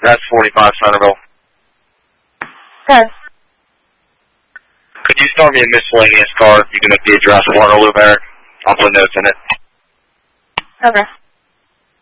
That's 45 Centerville. Okay. Could you start me a miscellaneous card? You can make the address Waterloo, Eric. I'll put notes in it. Okay.